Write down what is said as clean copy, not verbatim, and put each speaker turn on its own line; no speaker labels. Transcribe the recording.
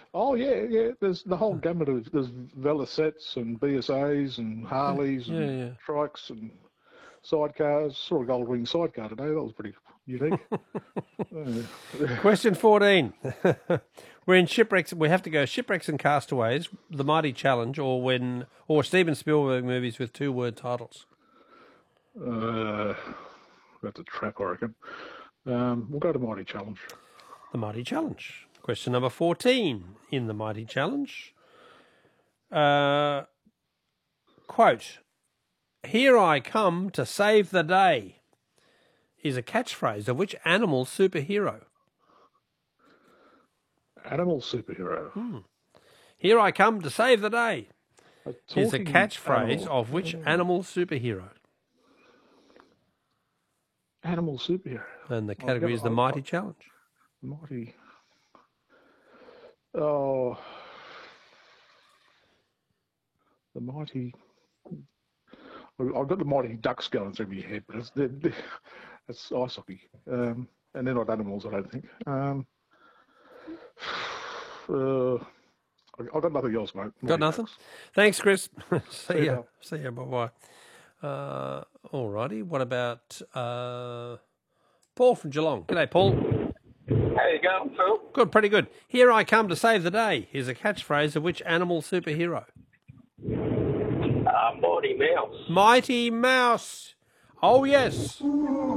Oh yeah, yeah. There's the whole gamut of there's Velocets and BSAs and Harleys
Yeah,
and
yeah.
trikes and sidecars. Saw a Goldwing sidecar today. That was pretty unique.
Question 14. We're in shipwrecks. We have to go shipwrecks and castaways, The Mighty Challenge, or Steven Spielberg movies with 2-word titles.
That's a trap, I reckon. We'll go to Mighty Challenge.
The Mighty Challenge. Question number 14 in The Mighty Challenge. Quote, "Here I come to save the day," is a catchphrase of which animal superhero?
Animal superhero.
Here I come to save the day is a
Talking
catchphrase
animal.
of which animal superhero?
Animal superhero.
And the category is The Mighty Challenge.
Mighty. Oh, the mighty. I've got the Mighty Ducks going through my head, but it's ice hockey. And they're not animals, I don't think. I've got nothing else, mate.
Got
Mighty
nothing?
Ducks.
Thanks, Chris. See ya.
ya.
See ya. Bye-bye. All righty. What about Paul from Geelong? G'day, Paul.
How you going, Phil?
Good, pretty good. Here I come to save the day is a catchphrase of which animal superhero?
Mighty Mouse.
Mighty Mouse. Oh, yes.